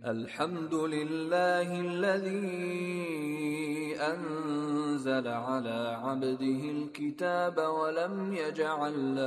الحمد لله الذي أنزل على عبده الكتاب ولم يجعل